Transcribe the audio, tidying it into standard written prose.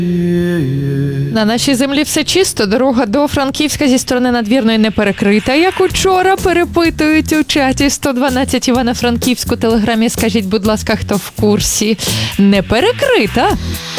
На нашій землі все чисто, дорога до Франківська зі сторони Надвірної не перекрита, як учора перепитують у чаті 112 Івано-Франківську телеграмі. Скажіть, будь ласка, хто в курсі? Не перекрита.